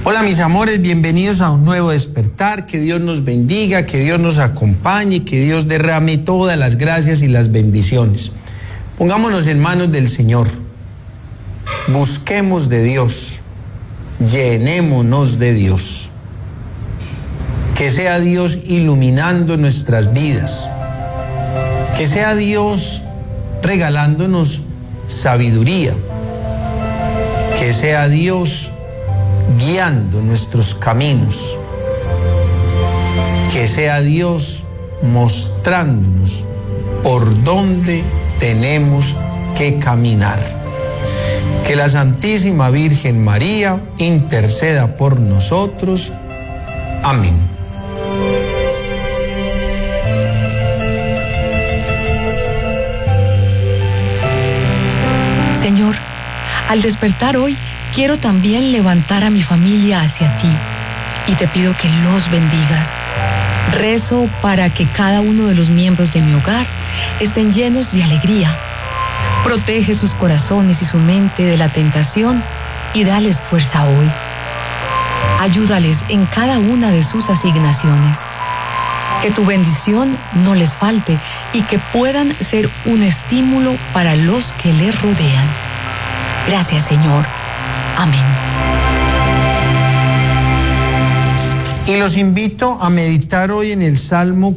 Hola mis amores, bienvenidos a un nuevo despertar. Que Dios nos bendiga, que Dios nos acompañe, que Dios derrame todas las gracias y las bendiciones. Pongámonos en manos del Señor. Busquemos de Dios. Llenémonos de Dios. Que sea Dios iluminando nuestras vidas. Que sea Dios regalándonos sabiduría. Que sea Dios guiando nuestros caminos. Que sea Dios mostrándonos por dónde tenemos que caminar. Que la Santísima Virgen María interceda por nosotros. Amén. Señor, al despertar hoy, quiero también levantar a mi familia hacia ti y te pido que los bendigas. Rezo para que cada uno de los miembros de mi hogar estén llenos de alegría. Protege sus corazones y su mente de la tentación y dales fuerza hoy. Ayúdales en cada una de sus asignaciones. Que tu bendición no les falte y que puedan ser un estímulo para los que les rodean. Gracias, Señor. Amén. Y los invito a meditar hoy en el Salmo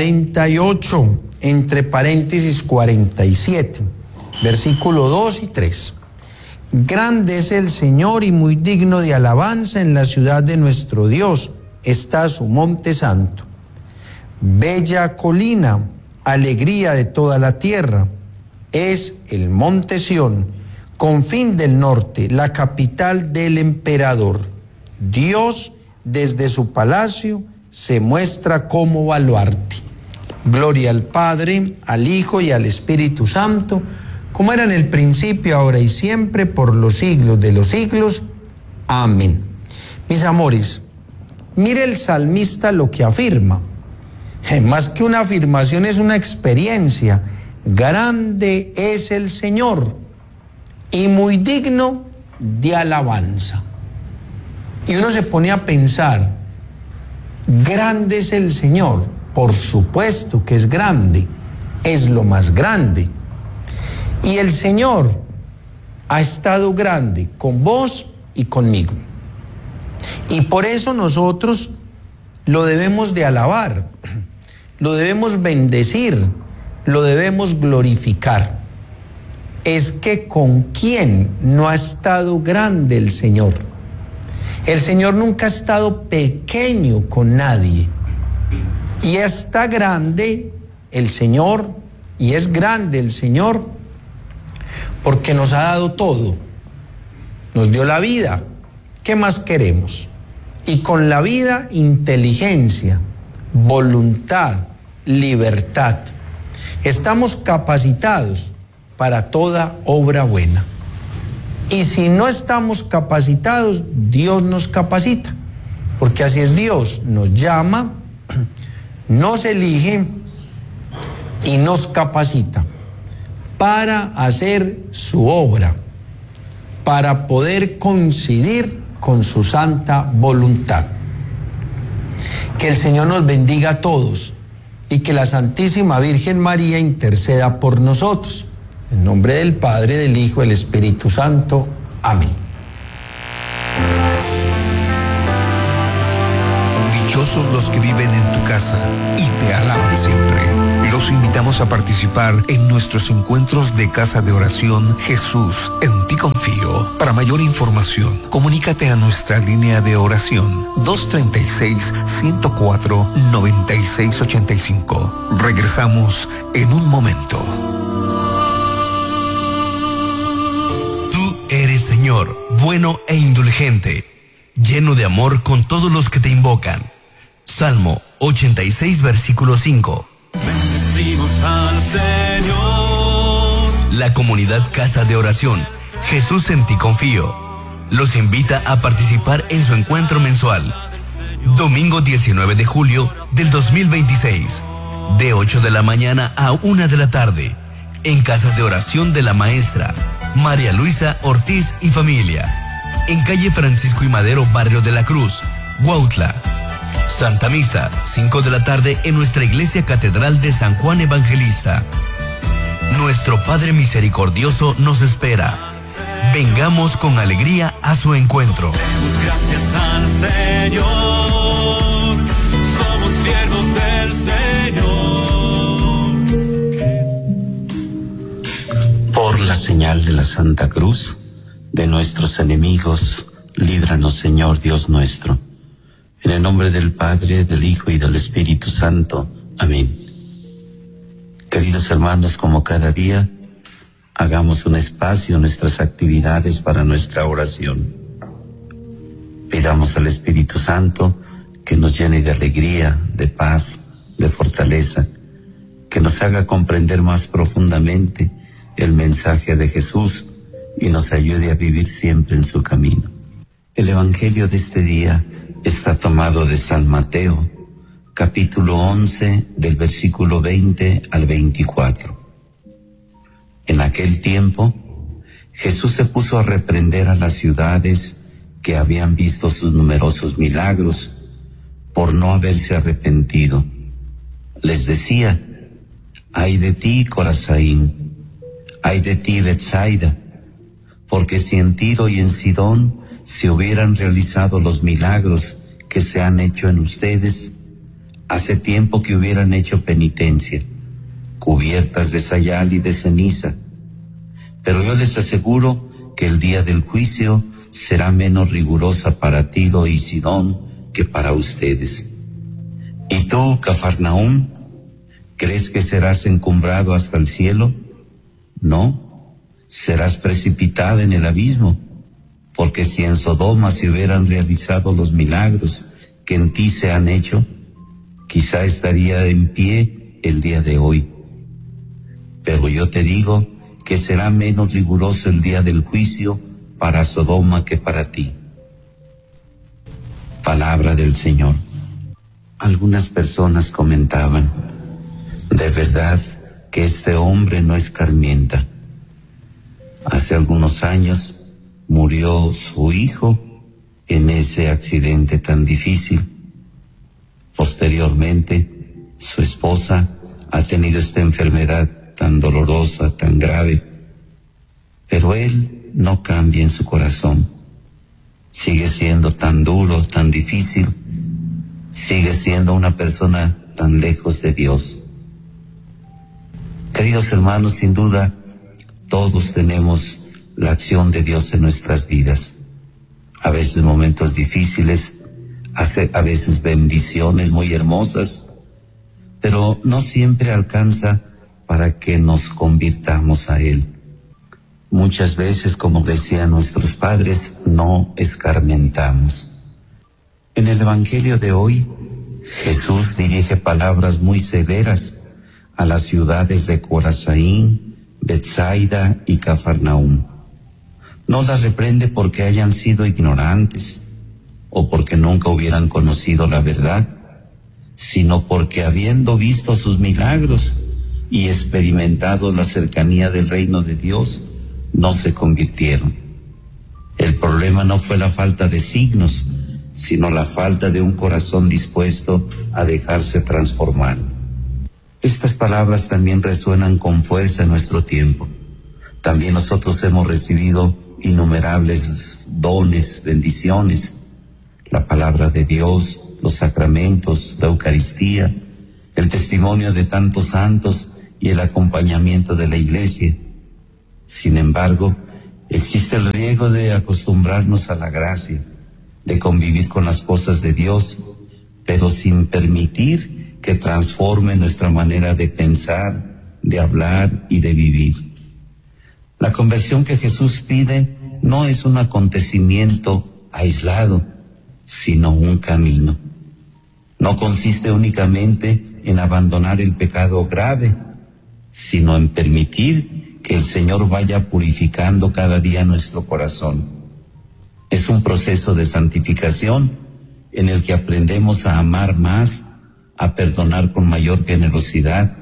48, entre paréntesis 47, versículo 2 y 3. Grande es el Señor y muy digno de alabanza en la ciudad de nuestro Dios. Está su monte santo. Bella colina, alegría de toda la tierra, es el monte Sión, confín del norte, la capital del emperador. Dios desde su palacio se muestra como baluarte. Gloria al Padre, al Hijo y al Espíritu Santo, como era en el principio, ahora y siempre, por los siglos de los siglos. Amén. Mis amores, mire el salmista lo que afirma. Más que una afirmación, es una experiencia. Grande es el Señor y muy digno de alabanza. Y uno se pone a pensar, grande es el Señor. Por supuesto que es grande, es lo más grande. Y el Señor ha estado grande con vos y conmigo. Y por eso nosotros lo debemos de alabar, lo debemos bendecir, lo debemos glorificar. Es que ¿con quién no ha estado grande el Señor? El Señor nunca ha estado pequeño con nadie. Y está grande el Señor, y es grande el Señor, porque nos ha dado todo. Nos dio la vida. ¿Qué más queremos? Y con la vida, inteligencia, voluntad, libertad. Estamos capacitados para toda obra buena. Y si no estamos capacitados, Dios nos capacita, porque así es Dios, nos llama, nos elige y nos capacita para hacer su obra, para poder coincidir con su santa voluntad. Que el Señor nos bendiga a todos y que la Santísima Virgen María interceda por nosotros. En nombre del Padre, del Hijo y del Espíritu Santo. Amén. Dichosos los que viven en tu casa y te alaban siempre. Los invitamos a participar en nuestros encuentros de casa de oración Jesús, en ti confío. Para mayor información, comunícate a nuestra línea de oración 236-104-9685. Regresamos en un momento. Eres, Señor, bueno e indulgente, lleno de amor con todos los que te invocan. Salmo 86, versículo 5. Bendecimos al Señor. La comunidad Casa de Oración, Jesús en ti confío, los invita a participar en su encuentro mensual. Domingo 19 de julio del 2026, de 8 de la mañana a 1 de la tarde, en Casa de Oración de la Maestra María Luisa Ortiz y familia. en calle Francisco y Madero, barrio de la Cruz, Huautla. Santa Misa, 5 de la tarde en nuestra iglesia catedral de San Juan Evangelista. Nuestro Padre misericordioso nos espera. Vengamos con alegría a su encuentro. Gracias al Señor, somos siervos del Señor. Por la señal de la Santa Cruz, de nuestros enemigos, líbranos, Señor Dios nuestro. En el nombre del Padre, del Hijo y del Espíritu Santo. Amén. Queridos hermanos, como cada día, hagamos un espacio en nuestras actividades para nuestra oración. Pidamos al Espíritu Santo que nos llene de alegría, de paz, de fortaleza, que nos haga comprender más profundamente el mensaje de Jesús y nos ayude a vivir siempre en su camino. El Evangelio de este día está tomado de San Mateo, capítulo 11, del versículo 20 al 24. En aquel tiempo, Jesús se puso a reprender a las ciudades que habían visto sus numerosos milagros por no haberse arrepentido. Les decía: ay de ti, Corazaín, ay de ti, Betsaida, porque si en Tiro y en Sidón se hubieran realizado los milagros que se han hecho en ustedes, hace tiempo que hubieran hecho penitencia, cubiertas de sayal y de ceniza. Pero yo les aseguro que el día del juicio será menos rigurosa para Tiro y Sidón que para ustedes. ¿Y tú, Cafarnaúm, crees que serás encumbrado hasta el cielo? No, serás precipitada en el abismo, porque si en Sodoma se hubieran realizado los milagros que en ti se han hecho, quizá estaría en pie el día de hoy. Pero yo te digo que será menos riguroso el día del juicio para Sodoma que para ti. Palabra del Señor. Algunas personas comentaban: de verdad que este hombre no escarmienta. Hace algunos años murió su hijo en ese accidente tan difícil. Posteriormente, su esposa ha tenido esta enfermedad tan dolorosa, tan grave, pero él no cambia en su corazón. Sigue siendo tan duro, tan difícil, sigue siendo una persona tan lejos de Dios. Queridos hermanos, sin duda, todos tenemos la acción de Dios en nuestras vidas. A veces momentos difíciles, a veces bendiciones muy hermosas, pero no siempre alcanza para que nos convirtamos a Él. Muchas veces, como decían nuestros padres, no escarmentamos. En el Evangelio de hoy, Jesús dirige palabras muy severas a las ciudades de Corazaín, Betsaida y Cafarnaúm. No las reprende porque hayan sido ignorantes o porque nunca hubieran conocido la verdad, sino porque habiendo visto sus milagros y experimentado la cercanía del reino de Dios, no se convirtieron. El problema no fue la falta de signos, sino la falta de un corazón dispuesto a dejarse transformar. Estas palabras también resuenan con fuerza en nuestro tiempo. También nosotros hemos recibido innumerables dones, bendiciones, la palabra de Dios, los sacramentos, la Eucaristía, el testimonio de tantos santos y el acompañamiento de la Iglesia. Sin embargo, existe el riesgo de acostumbrarnos a la gracia, de convivir con las cosas de Dios, pero sin permitir que transforme nuestra manera de pensar, de hablar y de vivir. La conversión que Jesús pide no es un acontecimiento aislado, sino un camino. No consiste únicamente en abandonar el pecado grave, sino en permitir que el Señor vaya purificando cada día nuestro corazón. Es un proceso de santificación en el que aprendemos a amar más, a perdonar con mayor generosidad,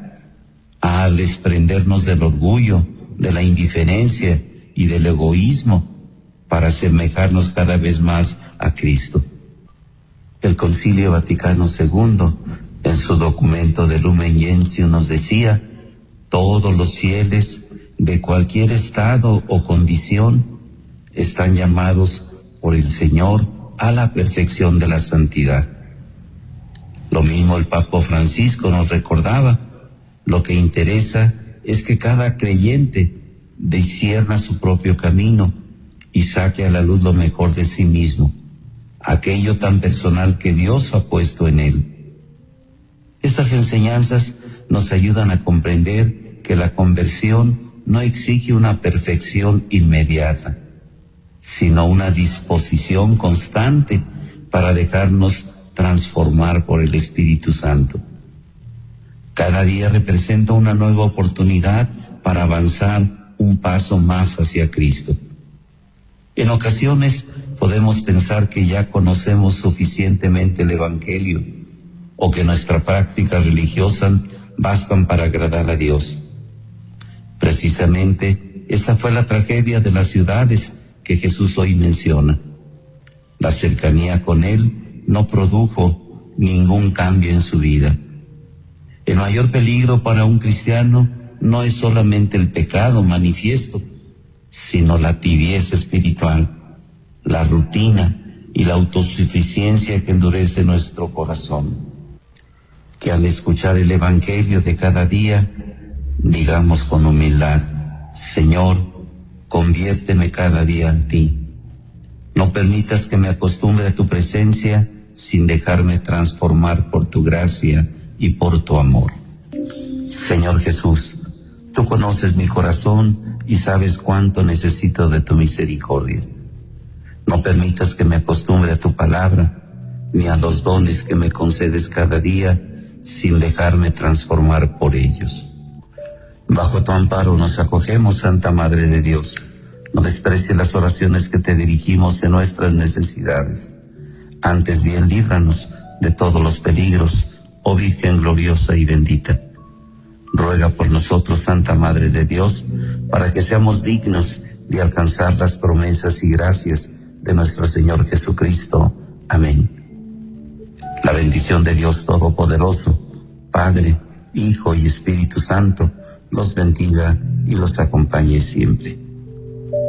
a desprendernos del orgullo, de la indiferencia y del egoísmo, para asemejarnos cada vez más a Cristo. El Concilio Vaticano II, en su documento de Lumen Gentium, nos decía: todos los fieles de cualquier estado o condición están llamados por el Señor a la perfección de la santidad. Lo mismo el Papa Francisco nos recordaba: lo que interesa es que cada creyente discierna su propio camino y saque a la luz lo mejor de sí mismo, aquello tan personal que Dios ha puesto en él. Estas enseñanzas nos ayudan a comprender que la conversión no exige una perfección inmediata, sino una disposición constante para dejarnos transformar por el Espíritu Santo. Cada día representa una nueva oportunidad para avanzar un paso más hacia Cristo. En ocasiones podemos pensar que ya conocemos suficientemente el Evangelio o que nuestras prácticas religiosas bastan para agradar a Dios. Precisamente esa fue la tragedia de las ciudades que Jesús hoy menciona. La cercanía con Él no produjo ningún cambio en su vida. El mayor peligro para un cristiano no es solamente el pecado manifiesto, sino la tibieza espiritual, la rutina y la autosuficiencia que endurece nuestro corazón. Que al escuchar el Evangelio de cada día, digamos con humildad: Señor, conviérteme cada día en ti. No permitas que me acostumbre a tu presencia sin dejarme transformar por tu gracia y por tu amor. Señor Jesús, tú conoces mi corazón y sabes cuánto necesito de tu misericordia. No permitas que me acostumbre a tu palabra, ni a los dones que me concedes cada día, sin dejarme transformar por ellos. Bajo tu amparo nos acogemos, Santa Madre de Dios. No desprecies las oraciones que te dirigimos en nuestras necesidades. Antes bien, líbranos de todos los peligros, oh Virgen gloriosa y bendita. Ruega por nosotros, Santa Madre de Dios, para que seamos dignos de alcanzar las promesas y gracias de nuestro Señor Jesucristo. Amén. La bendición de Dios Todopoderoso, Padre, Hijo y Espíritu Santo, los bendiga y los acompañe siempre.